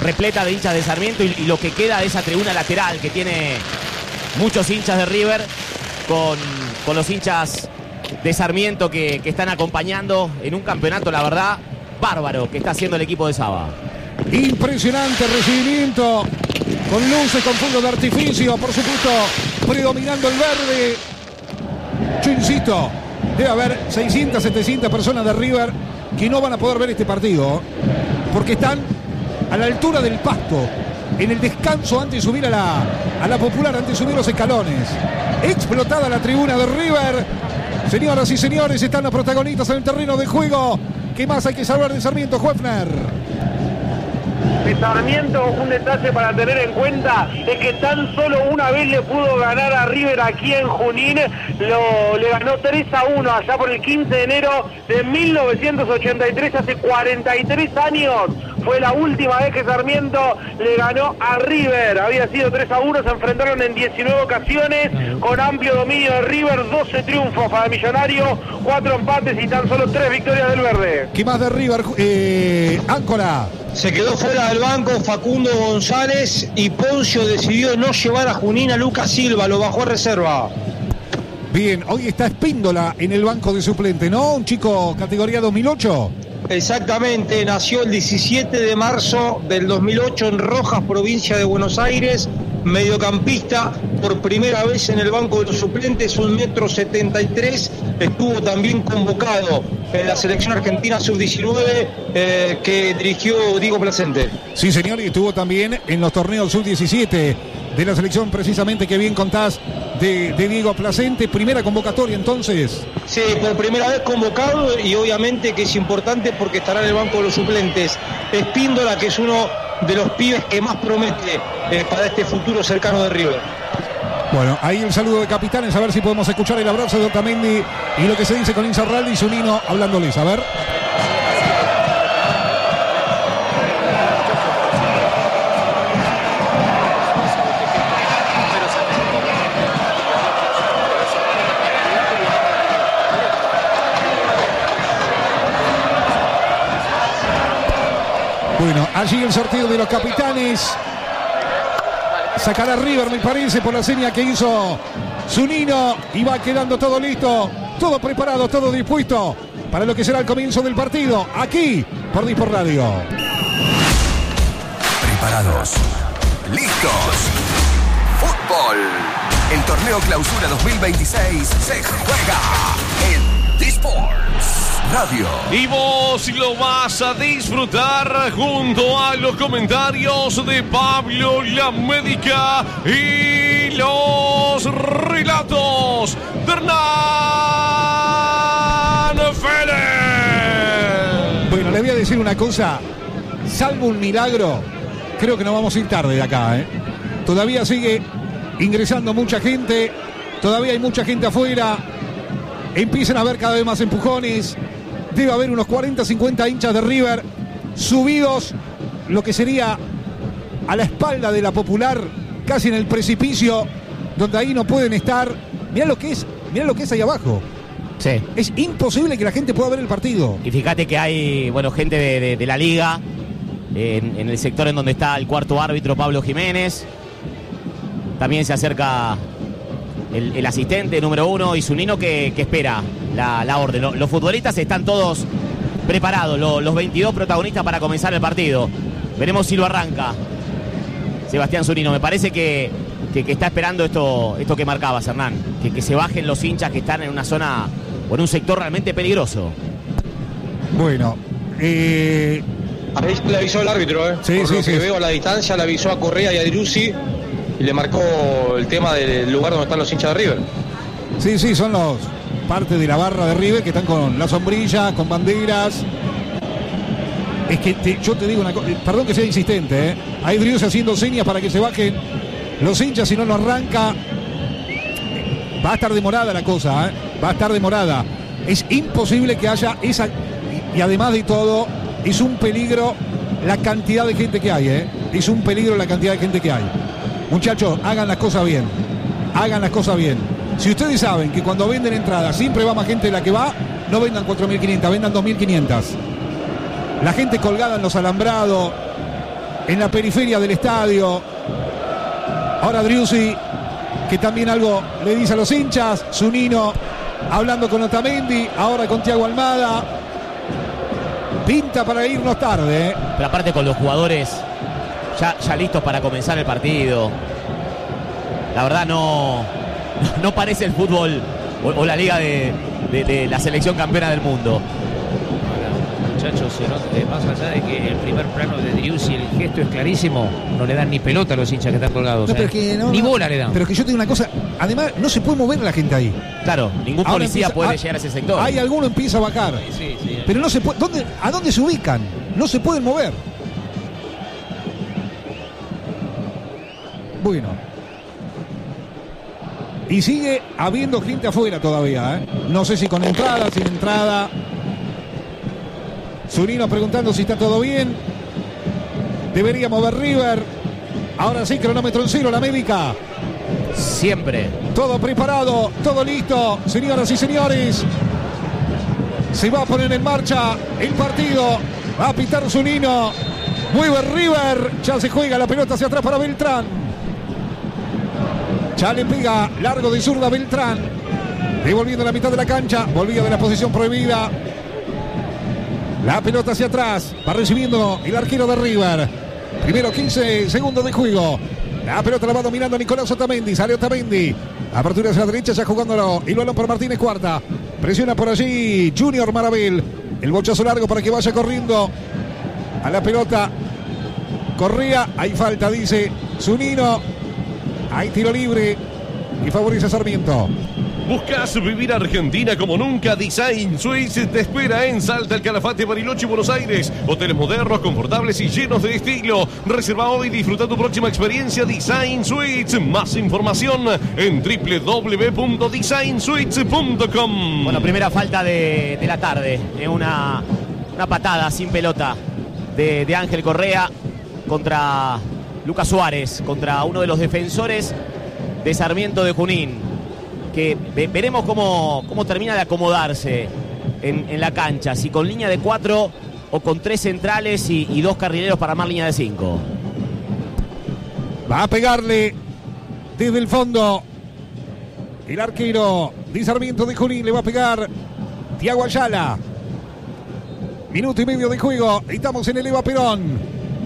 repleta de hinchas de Sarmiento y lo que queda de esa tribuna lateral que tiene muchos hinchas de River con los hinchas de Sarmiento que están acompañando en un campeonato, la verdad, bárbaro que está haciendo el equipo de Saba. Impresionante recibimiento, con luces, con fuegos de artificio, por supuesto, predominando el verde. Yo insisto, debe haber 600, 700 personas de River que no van a poder ver este partido, porque están a la altura del pasto, en el descanso antes de subir a la Popular, antes de subir los escalones. Explotada la tribuna de River. Señoras y señores, están los protagonistas en el terreno de juego. ¿Qué más hay que saber de Sarmiento, Juefner? De Sarmiento, un detalle para tener en cuenta es que tan solo una vez le pudo ganar a River aquí en Junín. Le ganó 3-1 allá por el 15 de enero de 1983, hace 43 años. Fue la última vez que Sarmiento le ganó a River. Había sido 3-1, se enfrentaron en 19 ocasiones con amplio dominio de River, 12 triunfos para el Millonario, 4 empates y tan solo 3 victorias del verde. ¿Qué más de River, Áncora? Se quedó fuera del banco Facundo González y Poncio decidió no llevar a Junín a Lucas Silva, lo bajó a reserva. Bien, hoy está Espíndola en el banco de suplente, ¿no? Un chico categoría 2008. Exactamente, nació el 17 de marzo del 2008 en Rojas, provincia de Buenos Aires, mediocampista, por primera vez en el banco de los suplentes, 1,73 m, estuvo también convocado en la selección argentina sub-19 que dirigió Diego Placente. Sí, señor, y estuvo también en los torneos sub-17 de la selección, precisamente, que bien contás, de Diego Placente. Primera convocatoria, entonces. Sí, por primera vez convocado, y obviamente que es importante porque estará en el banco de los suplentes Espíndola, que es uno de los pibes que más promete para este futuro cercano de River. Bueno, ahí el saludo de capitanes, a ver si podemos escuchar el abrazo de Otamendi y lo que se dice con Insaurralde y Zunino hablándoles, a ver. Bueno, allí el sorteo de los capitanes. Sacará River, me parece, por la seña que hizo Zunino. Y va quedando todo listo, todo preparado, todo dispuesto para lo que será el comienzo del partido. Aquí, por Dispor Radio. Preparados. Listos. Fútbol. El torneo Clausura 2026 se juega en Disports Radio. Y vos lo vas a disfrutar junto a los comentarios de Pablo La Médica y los relatos de Hernán Félix. Bueno, le voy a decir una cosa. Salvo un milagro, creo que no vamos a ir tarde de acá, ¿eh? Todavía sigue ingresando mucha gente. Todavía hay mucha gente afuera. Empiezan a haber cada vez más empujones. Debe haber unos 40, 50 hinchas de River subidos, lo que sería a la espalda de la Popular, casi en el precipicio, donde ahí no pueden estar. Mirá lo que es ahí abajo. Sí. Es imposible que la gente pueda ver el partido. Y fíjate que hay, bueno, gente de la liga en el sector en donde está el cuarto árbitro Pablo Jiménez. También se acerca el asistente número 1 y Zunino que espera la orden. Los futbolistas están todos preparados, los 22 protagonistas para comenzar el partido. Veremos si lo arranca Sebastián Zunino. Me parece que está esperando esto que marcabas, Hernán, que se bajen los hinchas que están en una zona o en un sector realmente peligroso. Bueno, Ahí le avisó el árbitro, Sí, por sí, lo que sí. veo a la distancia, le avisó a Correa y a Driussi y le marcó el tema del lugar donde están los hinchas de River. sí, son los parte de la barra de River que están con la sombrilla, con banderas. Es que yo te digo una cosa, perdón que sea insistente, ¿eh? Hay Driussi haciendo señas para que se bajen los hinchas, si no lo arranca. Va a estar demorada la cosa, ¿eh? Va a estar demorada. Es imposible que haya esa. Y además de todo, es un peligro la cantidad de gente que hay, ¿eh? Es un peligro la cantidad de gente que hay. Muchachos, hagan las cosas bien. Hagan las cosas bien. Si ustedes saben que cuando venden entradas siempre va más gente de la que va, no vendan 4.500, vendan 2.500. La gente colgada en los alambrados, en la periferia del estadio. Ahora Driussi, que también algo le dice a los hinchas. Zunino hablando con Otamendi, ahora con Thiago Almada. Pinta para irnos tarde. Pero aparte con los jugadores ya listos para comenzar el partido. La verdad no parece el fútbol o la liga de la selección campeona del mundo. Muchachos, más allá de que el primer plano de Driussi, el gesto es clarísimo, no le dan ni pelota a los hinchas que están colgados. No, pero que ni bola le dan. Pero que yo te digo una cosa, además no se puede mover la gente ahí. Claro, ningún Ahora policía puede llegar a ese sector. Hay alguno empieza a bajar. Sí. Pero no se puede. ¿A dónde se ubican? No se pueden mover. Bueno. Y sigue habiendo gente afuera todavía, ¿eh? No sé si con entrada, sin entrada. Zunino preguntando si está todo bien. Debería mover River. Ahora sí, cronómetro en cero, la médica. Siempre. Todo preparado, todo listo. Señoras y señores, se va a poner en marcha el partido. Va a pitar Zunino. Mueve River. Ya se juega la pelota hacia atrás para Beltrán. Ya le pega largo de zurda Beltrán. Devolviendo a la mitad de la cancha. Volvía de la posición prohibida. La pelota hacia atrás. Va recibiendo el arquero de River. Primero 15 segundos de juego. La pelota la va dominando Nicolás Otamendi. Sale Otamendi. Apertura hacia la derecha, ya jugándolo. El balón para Martínez Cuarta. Presiona por allí Junior Marabel. El bochazo largo para que vaya corriendo a la pelota. Corría. Hay falta, dice Zunino. Hay tiro libre y favorece a Sarmiento. ¿Buscas vivir Argentina como nunca? Design Suites te espera en Salta, El Calafate, Bariloche y Buenos Aires. Hoteles modernos, confortables y llenos de estilo. Reserva hoy y disfruta tu próxima experiencia Design Suites. Más información en www.designsuites.com. Bueno, primera falta de la tarde. Una patada sin pelota de Ángel Correa contra Lucas Suárez, contra uno de los defensores de Sarmiento de Junín. Que veremos cómo termina de acomodarse en la cancha, si con línea de 4 o con 3 centrales y 2 carrileros para armar línea de 5. Va a pegarle desde el fondo el arquero de Sarmiento de Junín. Le va a pegar Thiago Ayala. Minuto y medio de juego. Estamos en el Eva Perón.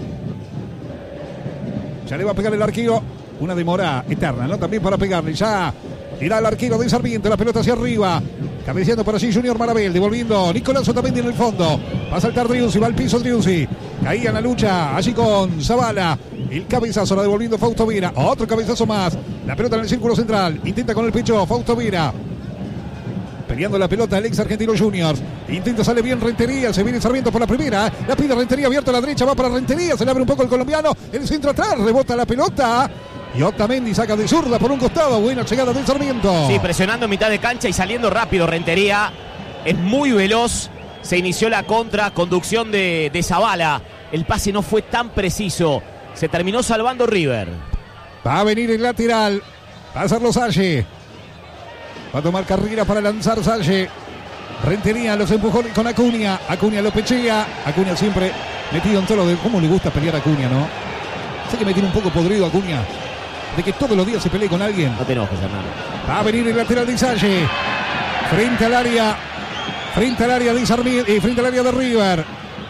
Ya le va a pegar el arquero. Una demora eterna, ¿no? También para pegarle. Ya irá el arquero de Sarmiento. La pelota hacia arriba. Cabeceando por allí Junior Marabel. Devolviendo Nicolás Otamendi en el fondo. Va a saltar Driussi. Va al piso Driussi. Caía en la lucha allí con Zavala. El cabezazo la devolviendo Fausto Vera. Otro cabezazo más. La pelota en el círculo central. Intenta con el pecho Fausto Vera. Peleando la pelota el ex Argentino Juniors. Intenta, sale bien Rentería. Se viene Sarmiento por la primera. La pide Rentería abierto a la derecha. Va para Rentería. Se le abre un poco el colombiano. El centro atrás. Rebota la pelota. Y Otamendi saca de zurda por un costado. Buena llegada del Sarmiento. Sí, presionando en mitad de cancha y saliendo rápido Rentería. Es muy veloz. Se inició la conducción de Zavala. El pase no fue tan preciso. Se terminó salvando River. Va a venir el lateral. Va a hacerlo Salle. Va a tomar carrera para lanzar Salle. Rentería los empujones con Acuña. Acuña lo pechea. Acuña siempre metido en todo lo de... ¿Cómo le gusta pelear a Acuña, no? Sé que me tiene un poco podrido Acuña. De que todos los días se pelee con alguien. No te enojes, hermano. Va a venir el lateral de Salle. Frente al área. Frente al área de Sarmiento. Frente al área de River.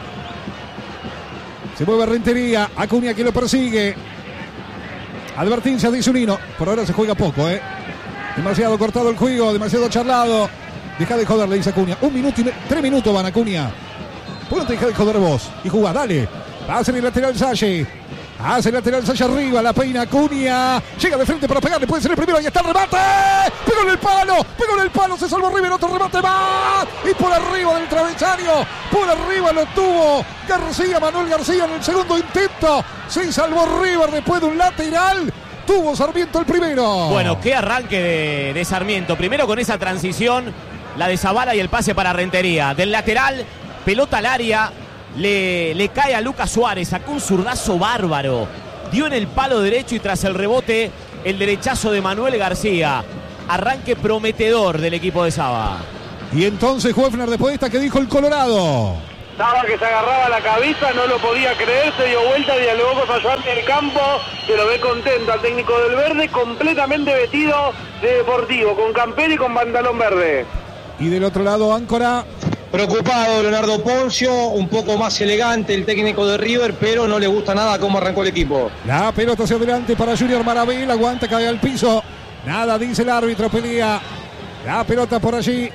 Se mueve Rentería. Acuña que lo persigue. Advertencia de Zunino. Por ahora se juega poco, ¿eh? Demasiado cortado el juego. Demasiado charlado. Deja de joder, le dice Acuña. 1 minuto y 3 minutos van Acuña. ¿Por qué no te deja de joder vos? Y jugá, dale. Va a hacer el lateral Salle. Hace el lateral Salle arriba. La peina Acuña. Llega de frente para pegarle. Puede ser el primero. Ahí está el remate. Pegó en el palo. Pegó en el palo. Se salvó River. Otro remate más. Y por arriba del travesaño. Por arriba lo tuvo García. Manuel García en el segundo intento. Se salvó River después de un lateral. Tuvo Sarmiento el primero. Bueno, qué arranque de Sarmiento. Primero con esa transición. La de Zavala y el pase para Rentería. Del lateral. Pelota al área. Le cae a Lucas Suárez, sacó un zurdazo bárbaro, dio en el palo derecho y tras el rebote el derechazo de Manuel García. Arranque prometedor del equipo de Saba. Y entonces Hoeffner, después de esta, que dijo el Colorado. Saba que se agarraba la cabeza, no lo podía creer, se dio vuelta, dialogó con ayudante del campo, que lo ve contento al técnico del verde, completamente vestido de deportivo, con campera y con pantalón verde. Y del otro lado, Áncora. Preocupado Leonardo Poncio, un poco más elegante el técnico de River, pero no le gusta nada cómo arrancó el equipo. La pelota hacia adelante para Junior Maravilla, aguanta, cae al piso. Nada, dice el árbitro, pelea. La pelota por allí.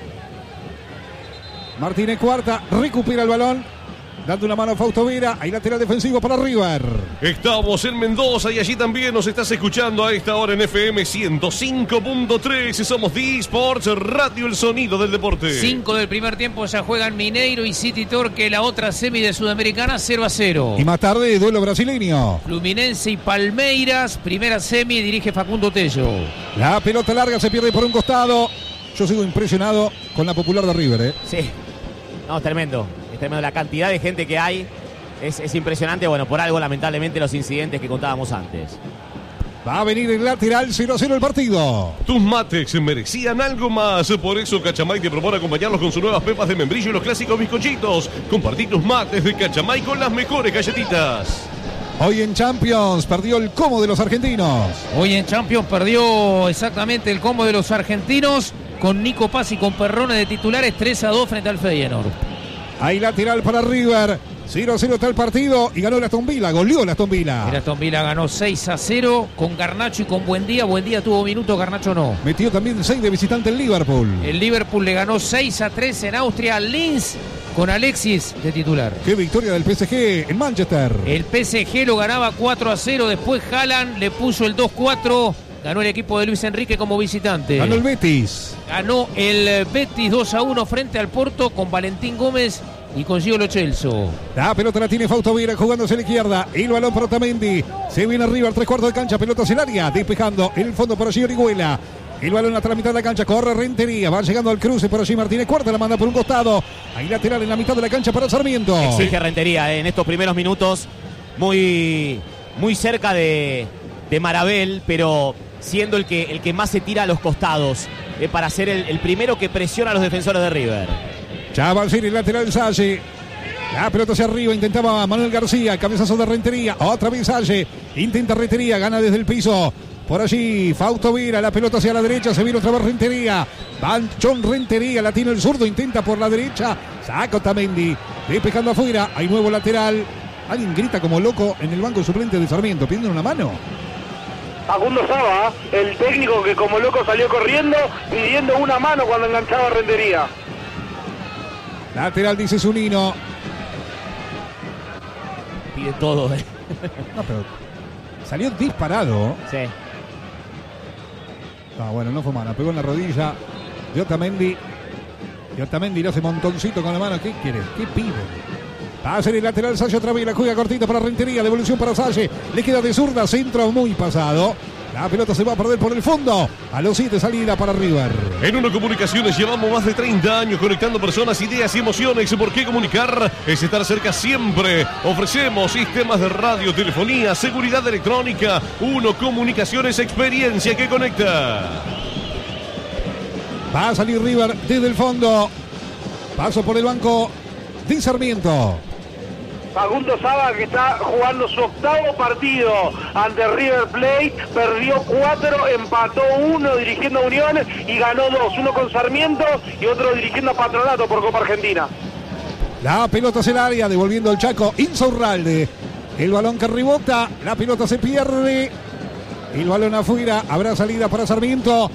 Martínez Cuarta recupera el balón, dando una mano a Fausto Vera. Hay lateral defensivo para River. Estamos en Mendoza y allí también nos estás escuchando a esta hora en FM 105.3. Somos D-Sports, Radio El Sonido del Deporte. 5 del primer tiempo ya juegan Mineiro y City Torque, la otra semi de Sudamericana, 0-0. Y más tarde, duelo brasileño. Fluminense y Palmeiras, primera semi, dirige Facundo Tello. La pelota larga se pierde por un costado. Yo sigo impresionado con la popular de River, Sí. No, tremendo. Es tremendo la cantidad de gente que hay. Es impresionante. Bueno, por algo, lamentablemente, los incidentes que contábamos antes. Va a venir el lateral, 0-0 el partido. Tus mates merecían algo más. Por eso Cachamay te propone acompañarlos con sus nuevas pepas de membrillo y los clásicos bizcochitos. Compartí tus mates de Cachamay con las mejores galletitas. Hoy en Champions perdió el combo de los argentinos. Hoy en Champions perdió exactamente el combo de los argentinos, con Nico Paz y con Perrone de titulares, 3-2 frente al Feyenoord. Hay lateral para River. 0-0 está el partido y ganó el Aston Villa, goleó el Aston Villa. El Aston Villa ganó 6-0 con Garnacho y con Buendía. Buendía tuvo minutos, Garnacho no. Metió también 6 de visitante el Liverpool. El Liverpool le ganó 6-3 en Austria al Linz con Alexis de titular. Qué victoria del PSG en Manchester. El PSG lo ganaba 4-0, después Haaland le puso el 2-4. Ganó el equipo de Luis Enrique como visitante. Ganó el Betis. Ganó el Betis 2-1 frente al Porto con Valentín Gómez y con Gio Lo Celso. La pelota la tiene Fausto Vera jugándose a la izquierda. El balón para Otamendi. Se viene arriba al 3/4 de cancha. Pelota hacia el área. Despejando en el fondo para allí Orihuela. El balón hasta la mitad de la cancha. Corre Rentería. Va llegando al cruce por allí Martínez Cuarta. La manda por un costado. Hay lateral en la mitad de la cancha para Sarmiento. Exige Rentería en estos primeros minutos. Muy cerca de Marabel, pero siendo el que más se tira a los costados. Para ser el primero que presiona a los defensores de River. Ya va a ser el lateral Salle. La pelota hacia arriba, intentaba Manuel García, cabezazo de Rentería, otra vez Salle, intenta Rentería, gana desde el piso. Por allí Fausto Vera, la pelota hacia la derecha, se viene otra vez Rentería. John Rentería, la tiene el zurdo, intenta por la derecha, saca Otamendi, despejando afuera, hay nuevo lateral. Alguien grita como loco en el banco suplente de Sarmiento, pidiendo una mano. Facundo Saba, el técnico que como loco salió corriendo, pidiendo una mano cuando enganchaba a Rentería. Lateral, dice Zunino. Pide todo. No, pero salió disparado. Sí. Ah, bueno, no fue mano. Pegó en la rodilla de Otamendi. Y Otamendi le hace montoncito con la mano. ¿Qué quiere? ¿Qué pide? Va a ser el lateral Salle otra vez. La juega cortita para Rentería. Devolución para Salle. Le queda de zurda. Centro muy pasado. La pelota se va a perder por el fondo. A los 7 salida para River. En Uno Comunicaciones llevamos más de 30 años conectando personas, ideas y emociones. ¿Por qué comunicar? Es estar cerca siempre. Ofrecemos sistemas de radio, telefonía, seguridad electrónica. Uno Comunicaciones, experiencia que conecta. Va a salir River desde el fondo. Paso por el banco de Sarmiento. Facundo Saba, que está jugando su octavo partido ante River Plate, perdió 4, empató 1 dirigiendo a Unión y ganó 2, uno con Sarmiento y otro dirigiendo a Patronato por Copa Argentina. La pelota hacia el área, devolviendo el Chaco Insaurralde. El balón que rebota, la pelota se pierde. El balón afuera, habrá salida para Sarmiento.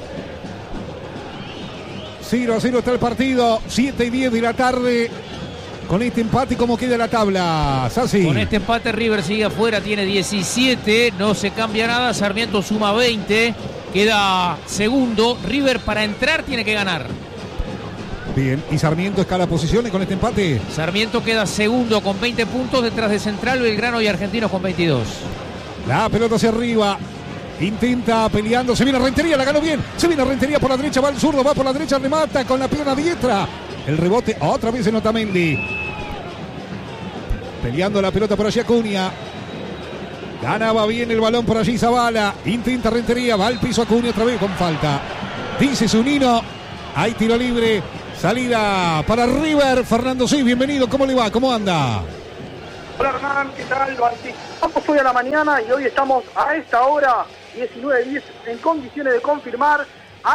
0-0 está el partido, 7:10 de la tarde. Con este empate, ¿cómo queda la tabla, Sassi? Con este empate River sigue afuera, tiene 17, no se cambia nada, Sarmiento suma 20, queda segundo, River para entrar tiene que ganar. Bien, y Sarmiento escala posiciones con este empate. Sarmiento queda segundo con 20 puntos, detrás de Central, Belgrano y Argentinos con 22. La pelota hacia arriba, intenta peleando, se viene Rentería, la ganó bien, se viene Rentería por la derecha, va el zurdo, va por la derecha, remata con la pierna diestra. El rebote otra vez en Otamendi. Peleando la pelota por allí Acuña. Ganaba bien el balón por allí Zavala. Intenta Rentería. Va al piso Acuña otra vez con falta. Dice Zunino. Hay tiro libre. Salida para River. Fernando Sis, bienvenido. ¿Cómo le va? ¿Cómo anda? Hola Hernán, ¿qué tal? Lo anticipamos hoy a la mañana y hoy estamos a esta hora, 19:10, en condiciones de confirmar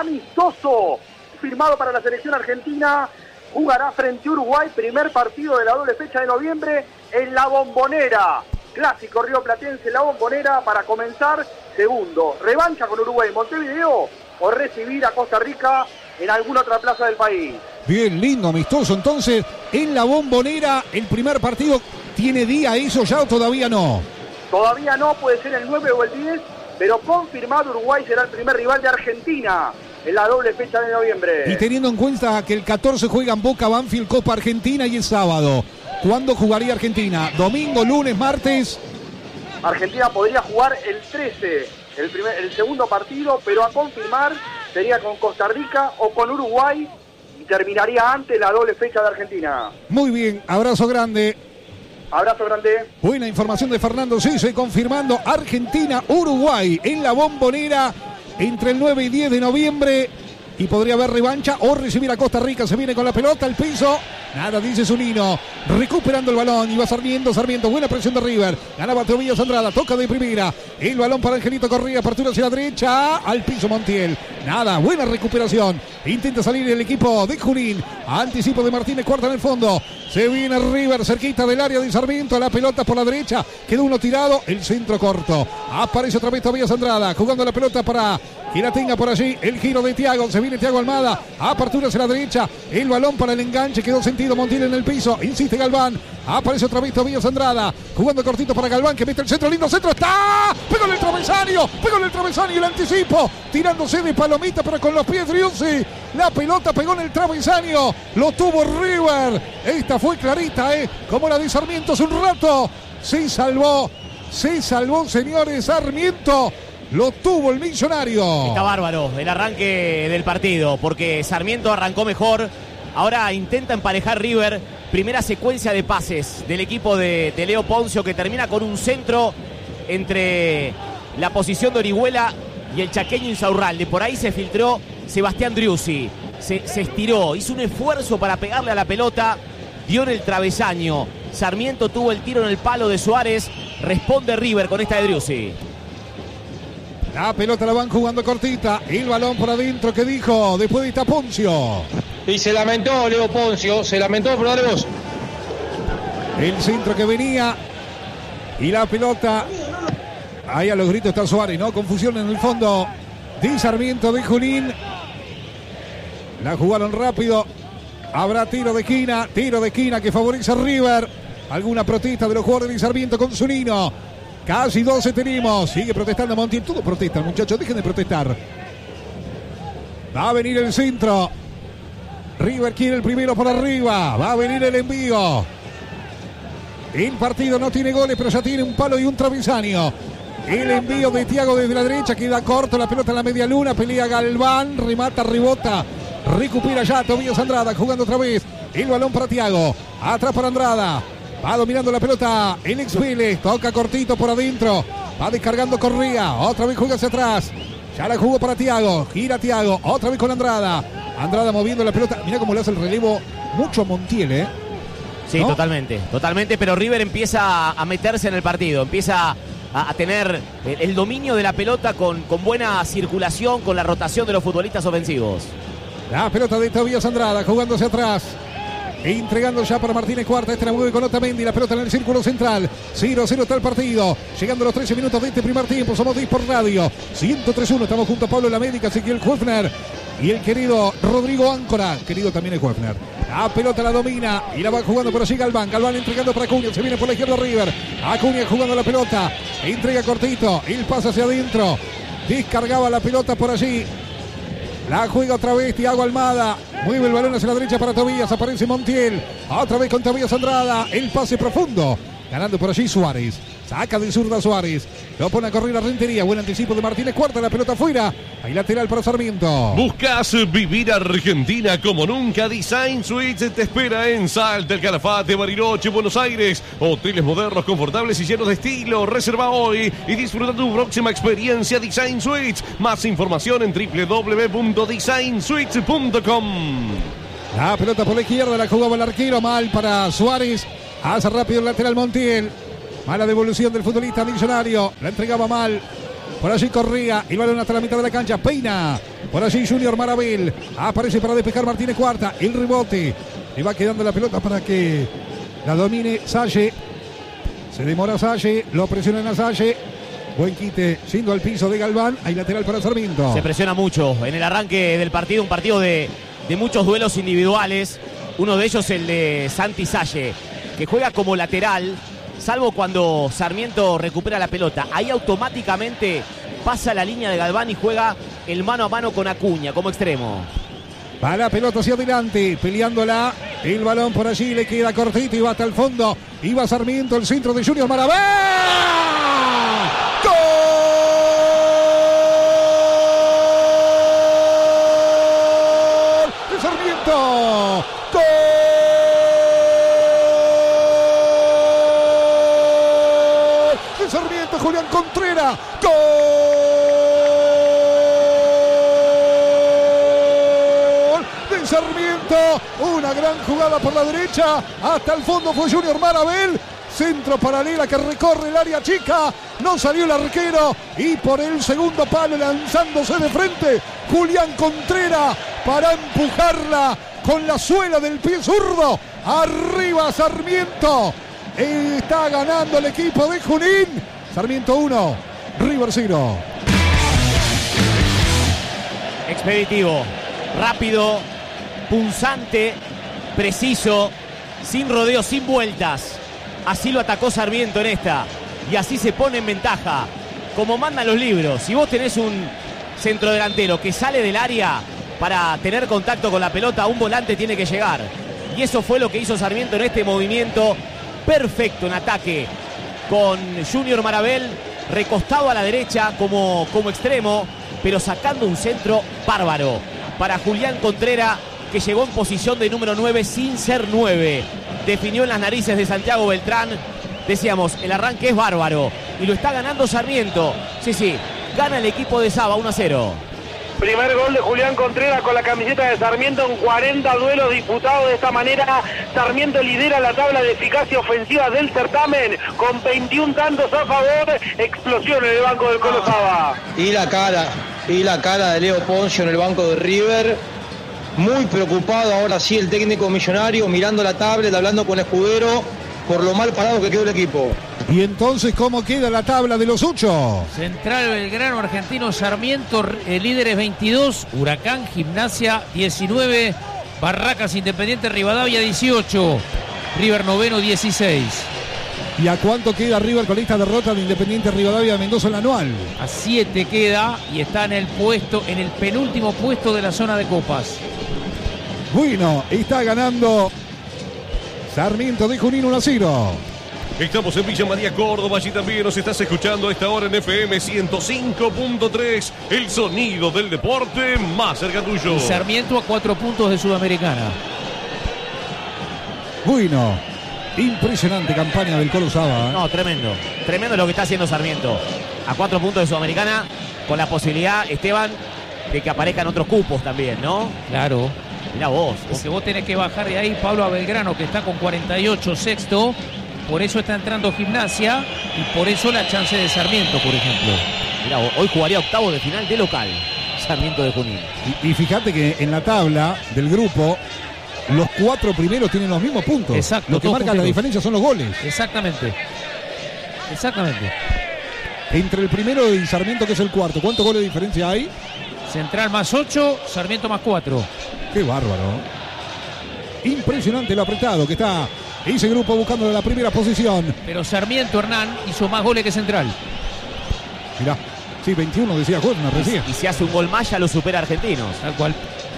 amistoso firmado para la selección argentina. Jugará frente a Uruguay, primer partido de la doble fecha de noviembre en La Bombonera. Clásico rioplatense, La Bombonera, para comenzar. Segundo, revancha con Uruguay en Montevideo o recibir a Costa Rica en alguna otra plaza del país. Bien, lindo, amistoso. Entonces, en La Bombonera, el primer partido, ¿tiene día eso ya o todavía no? Todavía no, puede ser el 9 o el 10, pero confirmado Uruguay será el primer rival de Argentina en la doble fecha de noviembre. Y teniendo en cuenta que el 14 juegan Boca, Banfield, Copa Argentina y el sábado, ¿cuándo jugaría Argentina? ¿Domingo, lunes, martes? Argentina podría jugar el 13, el segundo partido, pero a confirmar sería con Costa Rica o con Uruguay y terminaría antes la doble fecha de Argentina. Muy bien, abrazo grande. Abrazo grande. Buena información de Fernando Cise, confirmando Argentina-Uruguay en La Bombonera entre el 9 y 10 de noviembre. Y podría haber revancha o recibir a Costa Rica. Se viene con la pelota al piso. Nada, dice Zunino. Recuperando el balón. Y va Sarmiento. Buena presión de River. Ganaba Tobías Andrada. Toca de primera. El balón para Angelito Correa. Apertura hacia la derecha. Al piso Montiel. Nada. Buena recuperación. Intenta salir el equipo de Junín. Anticipo de Martínez. Cuarta en el fondo. Se viene River cerquita del área de Sarmiento. La pelota por la derecha. Quedó uno tirado. El centro corto. Aparece otra vez Tobías Andrada. Jugando la pelota para que la tenga por allí. El giro de Thiago. Se viene Thiago Almada. Apertura hacia la derecha. El balón para el enganche. Quedó sentido Montiel en el piso. Insiste Galván. Aparece otra vez Tobías Andrada. Jugando cortito para Galván, que mete el centro. Lindo centro. ¡Está! Pegó en el travesaño. El anticipo. Tirándose de palomita, pero con los pies Driussi. La pelota pegó en el travesaño. Lo tuvo River. Esta fue clarita, como la de Sarmiento hace un rato. Se salvó, señores. Sarmiento. Lo tuvo el millonario. Está bárbaro el arranque del partido, porque Sarmiento arrancó mejor. Ahora intenta emparejar River. Primera secuencia de pases del equipo de Leo Poncio, que termina con un centro entre la posición de Orihuela y el chaqueño Insaurralde. Por ahí se filtró Sebastián Driussi. Se estiró, hizo un esfuerzo para pegarle a la pelota. Dio en el travesaño. Sarmiento tuvo el tiro en el palo de Suárez. Responde River con esta de Driussi. La pelota la van jugando cortita. El balón por adentro, que dijo después de esta Poncio. Y se lamentó Leo Poncio, pero dale vos. El centro que venía. Y la pelota. Ahí a los gritos está Suárez, ¿no? Confusión en el fondo de Sarmiento de Junín. La jugaron rápido. Habrá tiro de esquina que favorece a River. Alguna protesta de los jugadores de Sarmiento con Zunino. Casi 12 tenemos. Sigue protestando Montiel. Todos protestan, muchachos. Dejen de protestar. Va a venir el centro. River quiere el primero por arriba. Va a venir el envío. El partido no tiene goles, pero ya tiene un palo y un travesaño. El envío de Thiago desde la derecha. Queda corto. La pelota en la media luna. Pelea Galván. Remata, rebota. Recupera ya Tobías Andrada. Jugando otra vez. El balón para Thiago. Atrás para Andrada. Va dominando la pelota el ex Vélez. Toca cortito por adentro. Va descargando Correa. Otra vez juega hacia atrás. Ya la jugó para Thiago. Gira Thiago. Otra vez con Andrada. Andrada moviendo la pelota. Mira cómo le hace el relevo mucho a Montiel, Sí, ¿no? Totalmente. Pero River empieza a meterse en el partido. Empieza a tener el dominio de la pelota con buena circulación, con la rotación de los futbolistas ofensivos. La pelota de Tobías Andrada jugando hacia atrás. Entregando ya para Martínez Cuarta. Este la mueve con Otamendi. La pelota en el círculo central. 0-0 está el partido. Llegando a los 13 minutos de este primer tiempo. Somos Disport Radio 103.1. Estamos junto a Pablo Lamérica, Ezequiel Huefner y el querido Rodrigo Áncora. Querido también es Huefner. La pelota la domina y la va jugando por allí Galván. Galván entregando para Acuña. Se viene por la izquierda River. Acuña jugando la pelota. Entrega cortito. El pase hacia adentro. Descargaba la pelota por allí. La juega otra vez Thiago Almada. Mueve el balón hacia la derecha para Tobías. Aparece Montiel. Otra vez con Tobías Andrada. El pase profundo. Ganando por allí Suárez. Saca de zurda Suárez. Lo pone a correr a Rentería. Buen anticipo de Martínez Cuarta. La pelota afuera. Hay lateral para Sarmiento. ¿Buscas vivir Argentina como nunca? Design Suites te espera en Salta, El Calafate, Bariloche, Buenos Aires. Hoteles modernos, confortables y llenos de estilo. Reserva hoy y disfruta tu próxima experiencia Design Suites. Más información en www.designsuites.com. La pelota por la izquierda, la jugaba el arquero, mal para Suárez. Hace rápido el lateral Montiel. Mala devolución del futbolista Millonario. La entregaba mal. Por allí corría. El balón hasta la mitad de la cancha. Peina. Por allí Junior Maravil. Aparece para despejar Martínez Cuarta. El rebote. Le va quedando la pelota para que la domine Salle. Se demora Salle. Lo presionan a Salle. Buen quite yendo al piso de Galván. Hay lateral para Sarmiento. Se presiona mucho en el arranque del partido. Un partido de muchos duelos individuales. Uno de ellos el de Santi Salle, que juega como lateral, salvo cuando Sarmiento recupera la pelota. Ahí automáticamente pasa la línea de Galván y juega el mano a mano con Acuña como extremo. Va la pelota hacia adelante, peleándola. El balón por allí le queda cortito y va hasta el fondo. Y va Sarmiento, el centro de Junior Maravil. ¡Gol! ¡De Sarmiento! ¡Gol! ¡De Sarmiento, Julián Contreras! ¡Gol! Sarmiento, una gran jugada por la derecha, hasta el fondo fue Junior Maravil, centro paralela que recorre el área chica, no salió el arquero y por el segundo palo lanzándose de frente Julián Contreras para empujarla con la suela del pie zurdo, arriba Sarmiento, está ganando el equipo de Junín, Sarmiento 1, River 0. Expeditivo, rápido, punzante, preciso, sin rodeos, sin vueltas. Así lo atacó Sarmiento en esta. Y así se pone en ventaja. Como mandan los libros. Si vos tenés un centrodelantero que sale del área para tener contacto con la pelota, un volante tiene que llegar. Y eso fue lo que hizo Sarmiento en este movimiento perfecto en ataque. Con Junior Maravil recostado a la derecha como extremo, pero sacando un centro bárbaro para Julián Contreras, que llegó en posición de número 9 sin ser 9. Definió en las narices de Santiago Beltrán. Decíamos, el arranque es bárbaro. Y lo está ganando Sarmiento. Sí, gana el equipo de Saba 1-0. Primer gol de Julián Contreras con la camiseta de Sarmiento en 40 duelos disputados. De esta manera, Sarmiento lidera la tabla de eficacia ofensiva del certamen con 21 tantos a favor. Explosión en el banco del Colo Saba. Y la cara de Leo Poncio en el banco de River. Muy preocupado ahora sí el técnico Millonario, mirando la tablet, hablando con Escudero por lo mal parado que quedó el equipo. Y entonces, ¿cómo queda la tabla de los 8? Central Belgrano, Argentino, Sarmiento, líderes 22, Huracán, Gimnasia 19, Barracas, Independiente, Rivadavia 18, River noveno 16. ¿Y a cuánto queda River con esta derrota de Independiente Rivadavia de Mendoza en la anual? A 7 queda y está en el penúltimo puesto de la zona de copas. Bueno, está ganando Sarmiento de Junín 1-0. Estamos en Villa María, Córdoba. Allí también nos estás escuchando a esta hora en FM 105.3. El sonido del deporte más cerca tuyo. Y Sarmiento a 4 puntos de Sudamericana. Bueno, impresionante campaña del Colo Saba. No, tremendo. Tremendo lo que está haciendo Sarmiento. A 4 puntos de Sudamericana, con la posibilidad, Esteban, de que aparezcan otros cupos también, ¿no? Claro. Mirá vos. Porque vos tenés que bajar de ahí, Pablo, a Belgrano, que está con 48, sexto. Por eso está entrando Gimnasia y por eso la chance de Sarmiento, por ejemplo. Mirá vos, hoy jugaría octavo de final de local, Sarmiento de Junín. Y fíjate que en la tabla del grupo, los 4 primeros tienen los mismos puntos. Exacto. Lo que marca la diferencia son los goles. Exactamente. Entre el primero y Sarmiento, que es el cuarto, ¿cuántos goles de diferencia hay? Central más 8, Sarmiento más 4. Qué bárbaro. Impresionante lo apretado que está ese grupo buscando la primera posición. Pero Sarmiento, Hernán, hizo más goles que Central. Mirá, sí, 21 decía Jorna recién. Y si hace un gol más ya lo supera Argentinos. Tal cual.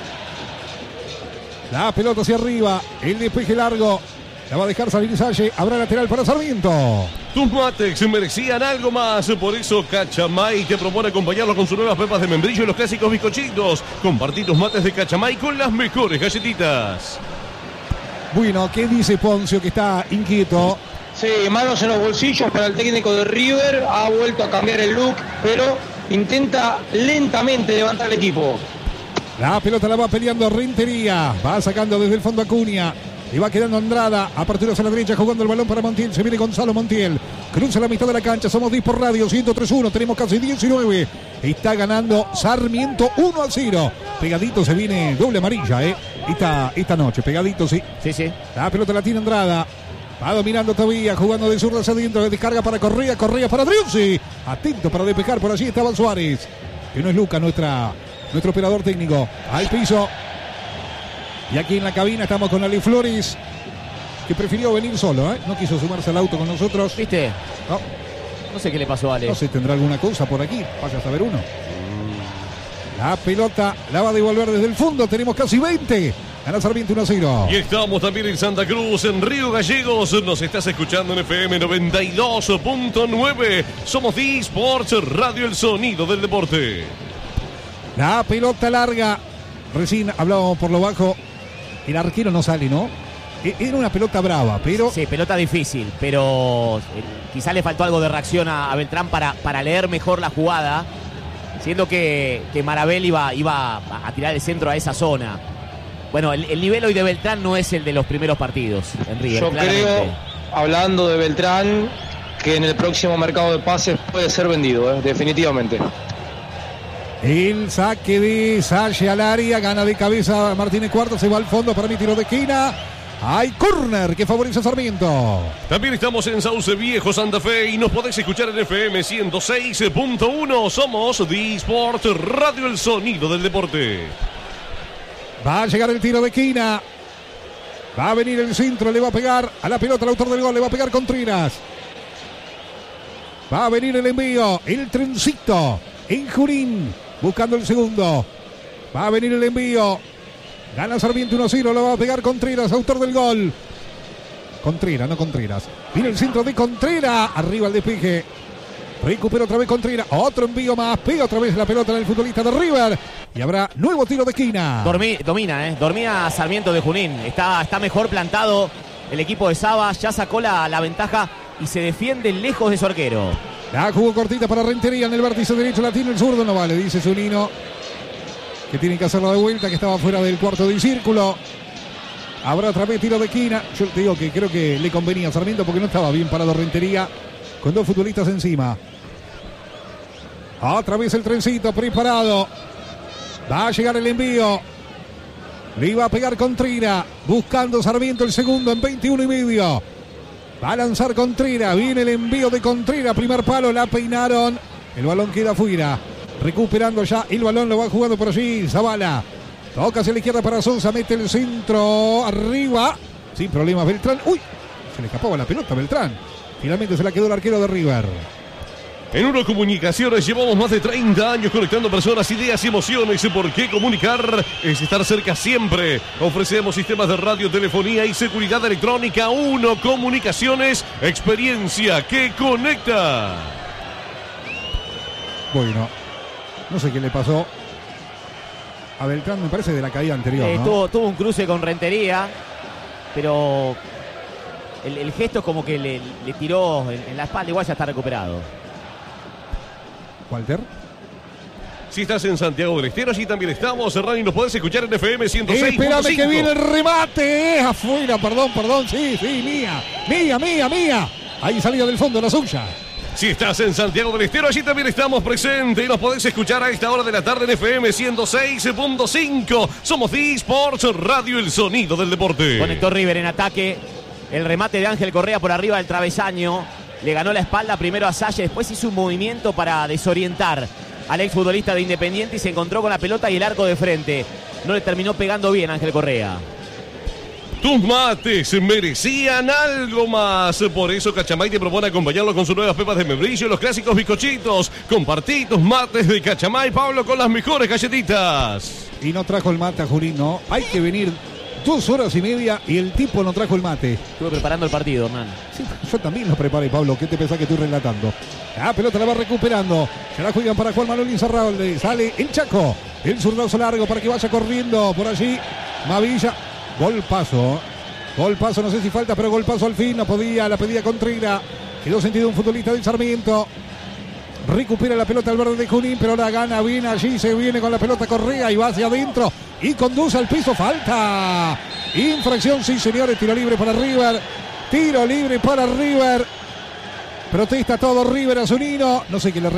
La pelota hacia arriba, el despeje largo. La va a dejar salir Salle. Habrá lateral para Sarmiento. Tus mates merecían algo más. Por eso Cachamay te propone acompañarlos con sus nuevas pepas de membrillo y los clásicos bizcochitos. Compartí tus mates de Cachamay con las mejores galletitas. Bueno, ¿qué dice Poncio, que está inquieto? Sí, manos en los bolsillos para el técnico de River. Ha vuelto a cambiar el look, pero intenta lentamente levantar el equipo. La pelota la va peleando Rentería. Va sacando desde el fondo Acuña. Y va quedando Andrada. Apertura hacia la derecha, jugando el balón para Montiel. Se viene Gonzalo Montiel. Cruza la mitad de la cancha. Somos Disport Radio 103.1. Tenemos casi 19. Está ganando Sarmiento 1-0. Pegadito se viene doble amarilla, esta noche. Pegadito, sí. Sí. La pelota la tiene Andrada. Va dominando todavía, jugando de zurda hacia adentro. Descarga para Correa para Driussi. Atento para despejar. Por allí estaba Suárez. Que no es Luca, nuestro operador técnico. Al piso. Y aquí en la cabina estamos con Ale Flores, que prefirió venir solo, No quiso sumarse al auto con nosotros. ¿Viste? No sé qué le pasó a Ale. No sé, tendrá alguna cosa por aquí. Vaya a saber uno. La pelota la va a devolver desde el fondo. Tenemos casi 20. Gana Sarmiento 1-0. Y estamos también en Santa Cruz, en Río Gallegos. Nos estás escuchando en FM 92.9. Somos Disports Radio, el sonido del deporte. La pelota larga. Recién hablábamos por lo bajo. El arquero no sale, ¿no? Era una pelota brava, pero... Sí, pelota difícil, pero quizá le faltó algo de reacción a Beltrán para leer mejor la jugada, siendo que Marabel iba a tirar el centro a esa zona. Bueno, el nivel hoy de Beltrán no es el de los primeros partidos en River. Yo claramente creo, hablando de Beltrán, que en el próximo mercado de pases puede ser vendido, definitivamente. El saque de Salle al área, gana de cabeza Martínez Cuarto, se va al fondo para mi tiro de esquina. Hay córner que favorece a Sarmiento. También estamos en Sauce Viejo, Santa Fe, y nos podés escuchar en FM 106.1. Somos Disport Radio, el sonido del deporte. Va a llegar el tiro de esquina. Va a venir el centro, le va a pegar a la pelota, el autor del gol, le va a pegar Contreras. Va a venir el envío, el trencito en Junín, buscando el segundo. Va a venir el envío. Gana Sarmiento 1-0, lo va a pegar Contreras, autor del gol. Contreras, no Contreras. Viene el centro de Contreras. Arriba el despeje. Recupera otra vez Contreras. Otro envío más. Pega otra vez la pelota del futbolista de River. Y habrá nuevo tiro de esquina. Dormía Sarmiento de Junín. Está mejor plantado el equipo de Sabas. Ya sacó la ventaja y se defiende lejos de su arquero. La jugó cortita para Rentería en el vértice derecho. La tiene el zurdo. No vale, dice Zunino, que tiene que hacerlo de vuelta, que estaba fuera del cuarto del círculo. Habrá otra vez tiro de esquina. Yo te digo que creo que le convenía a Sarmiento porque no estaba bien parado Rentería con dos futbolistas encima. Otra vez el trencito preparado. Va a llegar el envío. Le iba a pegar Contreras, buscando Sarmiento el segundo en 21:30. Va a lanzar Contreras. Viene el envío de Contreras. Primer palo, la peinaron. El balón queda fuera. Recuperando ya el balón, lo va jugando por allí Zavala. Toca hacia la izquierda para Sousa, mete el centro arriba. Sin problemas Beltrán. Uy, se le escapaba la pelota a Beltrán. Finalmente se la quedó el arquero de River. En Uno Comunicaciones llevamos más de 30 años conectando personas, ideas y emociones. ¿Por qué comunicar? Es estar cerca siempre. Ofrecemos sistemas de radio, telefonía y seguridad electrónica. Uno Comunicaciones, experiencia que conecta. Bueno, no sé qué le pasó a Beltrán, me parece de la caída anterior, ¿no? Tuvo un cruce con Rentería, pero el gesto es como que le tiró en la espalda. Igual ya está recuperado. Walter. Si estás en Santiago del Estero, allí también estamos. Rani, nos podés escuchar en FM 106.5. Espérame que viene el remate. Afuera, perdón. Sí, mía. Ahí salida del fondo, la suya. Si estás en Santiago del Estero, allí también estamos presentes y nos podés escuchar a esta hora de la tarde en FM 106.5. Somos Disports Radio, el sonido del deporte. Conectó River en ataque. El remate de Ángel Correa por arriba del travesaño. Le ganó la espalda primero a Salle, después hizo un movimiento para desorientar al exfutbolista de Independiente y se encontró con la pelota y el arco de frente. No le terminó pegando bien Ángel Correa. Tus mates merecían algo más. Por eso Cachamay te propone acompañarlo con sus nuevas pepas de membrillo y los clásicos bizcochitos. Compartí tus mates de Cachamay, Pablo, con las mejores galletitas. Y no trajo el mate a Junín, ¿no? Hay que venir 2 horas y media y el tipo no trajo el mate. Estuve preparando el partido, Hernán. Sí, yo también lo preparé, Pablo. ¿Qué te pensás que estoy relatando? La pelota la va recuperando. Se la juegan para Juan Manuel Izarralde. Sale el Chaco. El zurdazo largo para que vaya corriendo por allí Mavilla. Gol paso, no sé si falta, pero gol paso al fin. No podía, la pedía Contreras. Quedó sentido un futbolista del Sarmiento. Recupera la pelota al verde de Junín, pero ahora gana bien allí, se viene con la pelota Correa y va hacia adentro y conduce al piso, falta. Infracción, sí señores, tiro libre para River. Tiro libre para River. Protesta todo River a Zunino. No sé qué le